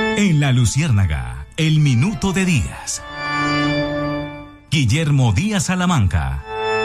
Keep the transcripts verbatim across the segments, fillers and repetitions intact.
En La Luciérnaga, el minuto de Díaz. Guillermo Díaz Salamanca.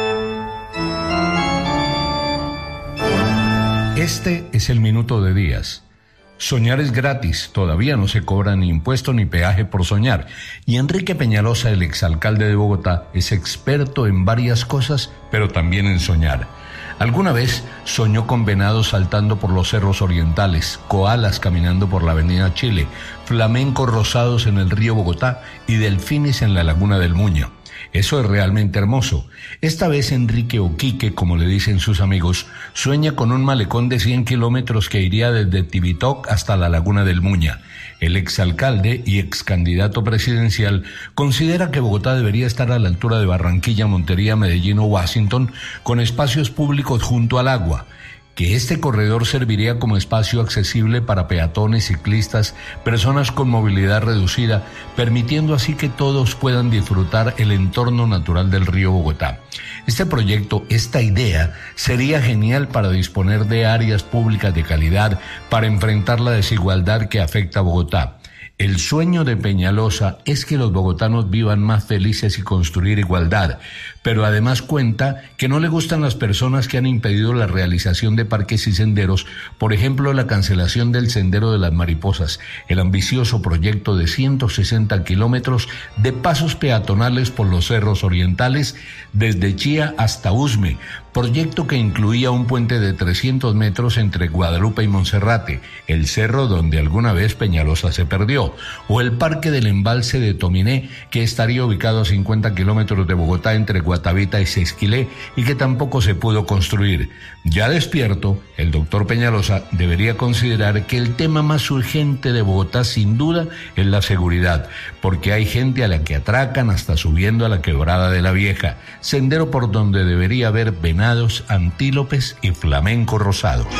Este es el minuto de Díaz. Soñar es gratis, todavía no se cobra ni impuesto ni peaje por soñar. Y Enrique Peñalosa, el exalcalde de Bogotá, es experto en varias cosas, pero también en soñar. Alguna vez soñó con venados saltando por los cerros orientales, koalas caminando por la avenida Chile, flamencos rosados en el río Bogotá y delfines en la laguna del Muño. Eso es realmente hermoso. Esta vez Enrique o Quique, como le dicen sus amigos, sueña con un malecón de cien kilómetros que iría desde Tibitoc hasta la laguna del Muña. El exalcalde y excandidato presidencial considera que Bogotá debería estar a la altura de Barranquilla, Montería, Medellín o Washington, con espacios públicos junto al agua, que este corredor serviría como espacio accesible para peatones, ciclistas, personas con movilidad reducida, permitiendo así que todos puedan disfrutar el entorno natural del río Bogotá. Este proyecto, esta idea, sería genial para disponer de áreas públicas de calidad para enfrentar la desigualdad que afecta a Bogotá. El sueño de Peñalosa es que los bogotanos vivan más felices y construir igualdad, pero además cuenta que no le gustan las personas que han impedido la realización de parques y senderos, por ejemplo la cancelación del Sendero de las Mariposas, el ambicioso proyecto de ciento sesenta kilómetros de pasos peatonales por los cerros orientales desde Chía hasta Usme, proyecto que incluía un puente de trescientos metros entre Guadalupe y Monserrate, el cerro donde alguna vez Peñalosa se perdió, o el Parque del Embalse de Tominé, que estaría ubicado a cincuenta kilómetros de Bogotá entre Guatavita y Sesquilé y que tampoco se pudo construir. Ya despierto, el doctor Peñalosa debería considerar que el tema más urgente de Bogotá sin duda es la seguridad, porque hay gente a la que atracan hasta subiendo a la Quebrada de la Vieja, sendero por donde debería haber venados, antílopes y flamencos rosados.